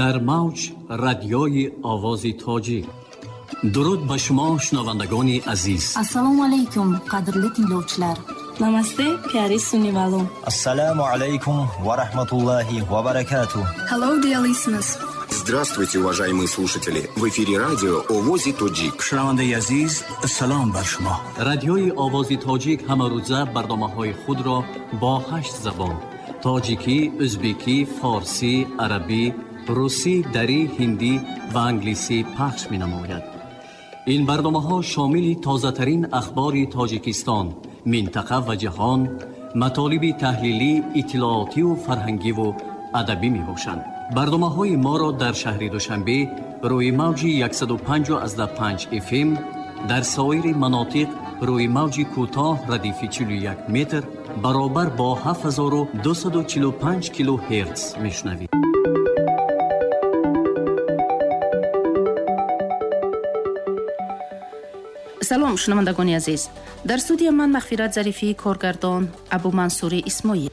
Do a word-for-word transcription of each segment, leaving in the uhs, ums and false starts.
در موج رادیوی آواز تاجیک. درود به شما شنوندگان عزیز. السلام علیکم قدرلی تینلوچلر. Namaste, pyari sunnivalum. Assalamu alaikum wa rahmatullahi wa barakatuh. Hello, dear listeners. Здравствуйте, уважаемые слушатели. В эфире радио «Овози Тоджик». شنونده عزیز، سلام بر شما. رادیوی آواز تاجیک همه روزه برنامه‌های خود را با هشت زبان: تاجیکی، ازبکی، فارسی، عربی، روسی، دری، هندی و انگلیسی پخش می‌نماید. این برنامه‌ها شامل تازه‌ترین اخبار تاجیکستان، منطقه و جهان، مطالب تحلیلی، اطلاعاتی و فرهنگی و ادبی میباشند. برنامه‌های ما را در شهر دوشنبه روی موج صد و پنج از پنج اف ام، در سایر مناطق روی موج کوتاه ردیف چهل و یک متر برابر با هفت هزار و دویست و چهل و پنج کیلو هرتز میشنوید. سلام شنوندگان عزیز. در استودیو من مغفرت ظریفی، کارگردان ابو منصور اسماعیل.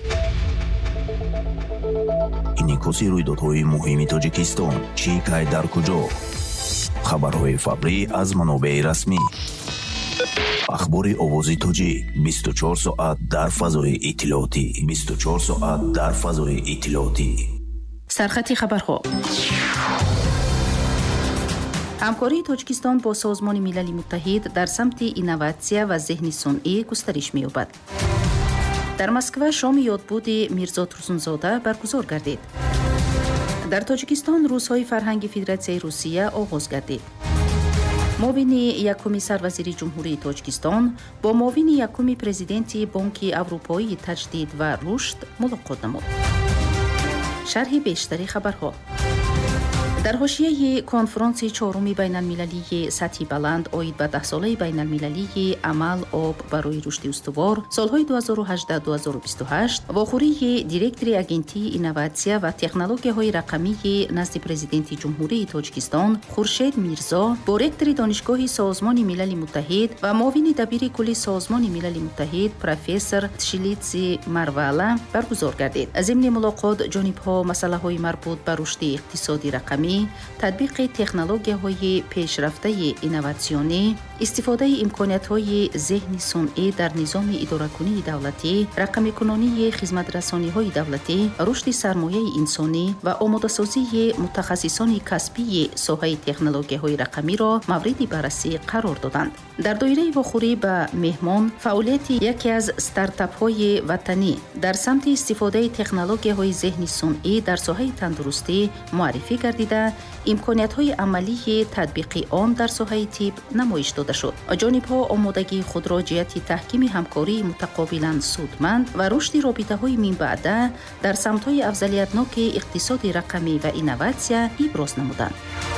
инъикоси рӯйдодҳои муҳими тоҷикистон чӣ кай дар куҷо. хабарҳои фаврӣ аз манобаи расмӣ. ахбори овози тоҷик бисту чор соат дар фазои иттилоотӣ. бисту чор соат дар фазои иттилоотӣ. сархати хабарҳо. ҳамкории тоҷикистон бо созмони милали муттаҳид дар самти инноватсия ва зеҳни сунъӣ густариш меёбад. дар Москва шоми ёдбуди Мирзо Турсунзода баргузор гардид. дар Тоҷикистон рӯзҳои фарҳанги Федератсияи Русия оғоз гардид. муовини якуми сарвазири ҷумҳурии Тоҷикистон бо муовини якуми президенти Бонки Аврупоии таҷдид ва рушд мулоқот намуд. шарҳи бештари хабарҳо. дар ҳошияи конфронсияи чоруми байналмилалии сатҳи баланд оид ба даҳсолаи байналмилалии амал об барои рушди устувор солҳои ду ҳазору ҳаждаҳ - ду ҳазору бисту ҳашт вохӯрии директори агентии инноватсия ва технологияҳои рақамии назди президенти ҷумҳурии Тоҷикистон Хуршед Мирзо бо ректори донишгоҳи Созмони Милали Муттаҳид ва муовини дабири кулли Созмони Милали Муттаҳид профессор Тшилидзе Марвала баргузор гардид. зимни мулоқот ҷонибҳо масъалаҳои марбут ба рушди иқтисоди рақамӣ, татбиқи технологияҳои пешрафтаи инноватсионӣ, истифодаи имкониятҳои зеҳни сунъӣ дар низоми идоракунии давлатӣ, рақамикунонии хизматрасониҳои давлатӣ, рушди сармояи инсонӣ ва омодасозии мутахассисони касбии соҳаи технологияҳои рақамиро мавриди баррасӣ қарор доданд. дар доираи вохӯрӣ ба меҳмон фаъолияти яке аз стартапҳои ватанӣ дар самти истифодаи технологияҳои зеҳни сунъӣ дар соҳаи тандурустӣ муаррифӣ гардида, имкониятҳои амалии татбиқи он дар соҳаи тиб намоиш дода шуд. ҷонибҳо омодагии худро ҷиҳати таҳкими ҳамкории мутақобилан судманд ва рушди робитаҳои минбаъда дар самтҳои афзалиятноки иқтисоди рақамӣ ва инноватсия иброз намуданд.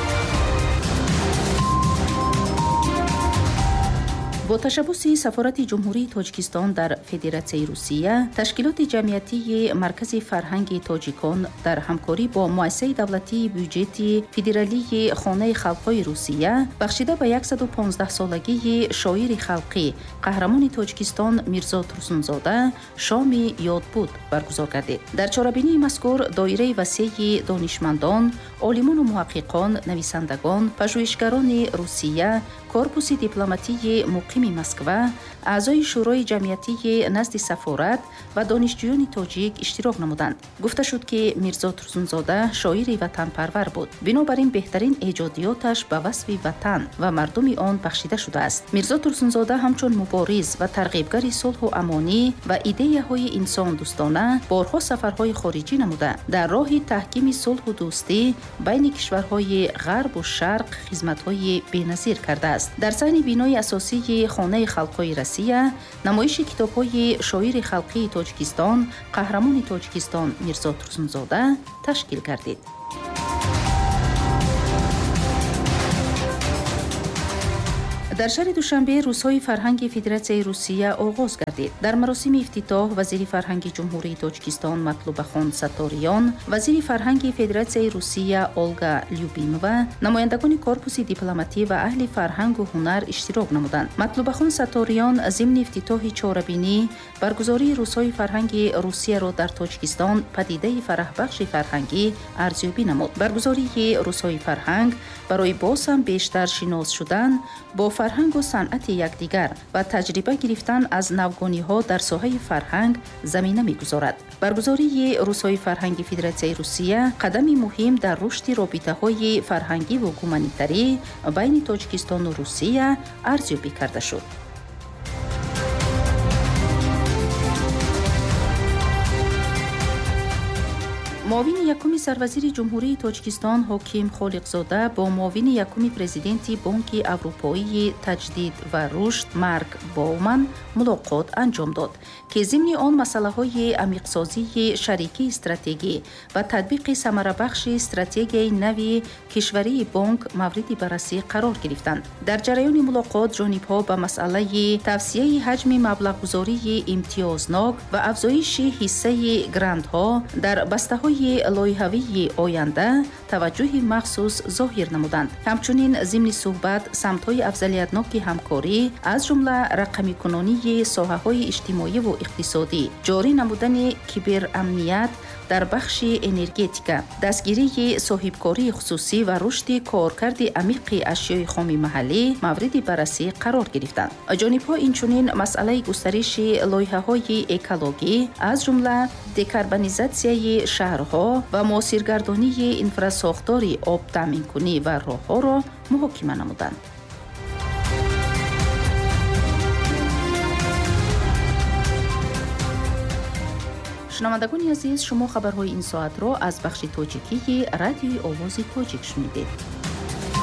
бо ташаббуси сафорати ҷумҳурии Тоҷикистон дар Федератсияи Русия, ташкилоти ҷамъиятии Маркази фарҳанги тоҷикон дар ҳамкорӣ бо муассисаи давлатии бюҷети федералии Хонаи халқҳои Русия бахшида ба яксаду понздаҳсолагии шоири халқӣ қаҳрамони Тоҷикистон Мирзо Турсунзода шоми ёдбуд баргузор гардид. дар чорабинии мазкур доираи васеъи донишмандон, олимону муҳаққиқон, нависандагон, пажӯҳишгарони Русия, корпуси дипломатии муқими Москва, аъзои шӯрои ҷамъиятии назди сафорат ва донишҷӯёни тоҷик иштирок намуданд. гуфта шуд ки Мирзо Турсунзода шоири ватанпарвар буд. бинобар ин беҳтарин эҷодиёташ ба васфи ватан ва мардуми он бахшида шудааст. Мирзо Турсунзода ҳамчун мубориз ва тарғибгари сулҳу амонӣ ва идеяҳои инсондӯстона борҳо сафарҳои хориҷӣ намуда, дар роҳи таҳкими сулҳу дӯстӣ байни кишварҳои ғарбу шарқ хизматҳои беназир кардааст. дар сайни бинои асосии Хонаи халқҳои Россия намоиши китобҳои шоири халқии Тоҷикистон, қаҳрамони Тоҷикистон Мирзо Турсунзода ташкил гардид. در شهر دوشنبه روزهای فرهنگی فدراسیای روسیه آغاز گردید. در مراسم افتتاح وزیر فرهنگ جمهوری تاجیکستان مطلوبخان ساتوریان، وزیر فرهنگ فدراسیای روسیه اولگا لیوبیمووا، نمایندگان کورپوس دیپلماتی و اهل فرهنگ و هنر اشتراک نمودند. مطلوبخان ساتوریان ضمن افتتاح چهاربینی برگزاری روزهای فرهنگ روسیه را در تاجیکستان پدیده فرح بخش فرهنگی ارزیابی نمود. برگزاری روزهای فرهنگ برای باز هم بیشتر شناس شدن با فرهنگ و صنعت یکدیگر و تجربه گرفتن از نوگانی‌ها در ساحه فرهنگ زمینه می‌گذارد. برگزاری روزهای فرهنگی فدراسیای روسیه قدمی مهم در رشد رابطه‌های فرهنگی و گومانیتری بین تاجیکستان و روسیه ارزیابی کرده شد. معاون یکم سروزیر جمهوری تاجیکستان حکیم خالقزاده با معاون یکم پرزیدنت بانک اروپایی تجدید و رشد مارک باومن ملاقات انجام داد که ضمن آن مسائل عمیق‌سازی شریکی استراتژی و تطبیق ثمره‌بخش استراتژی نوی کشوری بانک مورد بررسی قرار گرفتند. در جریان ملاقات جانب‌ها به مسئله توسعه حجم مبلغ‌گذاری امتیازناک و افزایش حصه گرانت‌ها در بسته‌های لایحه‌ای آینده توجه مخصوص ظاهر نمودند. همچنین ضمن صحبت سمت‌های افضلیت‌ناک همکاری از جمله رقمی کنانی ساحه‌های اجتماعی و اقتصادی، جاری نمودن کیبر امنیت در بخش انرژتیک، دستگیری صاحبکاری خصوصی و رشد کارکرد عمیق اشیاء خام محلی مورد بررسی قرار گرفتند. جانب‌ها اینچنین مسئله گسترش لایحه‌های اکولوژی از جمله دکاربونیزاسیای شهرها و موثرگردانی انفراساختار آب تامین کنی و راه‌ها را محاکمه نمودند. شنوندگان عزیز، شما خبرهای این ساعت را از بخش تاجیکی رادیوی آواز تاجیک شنیدید.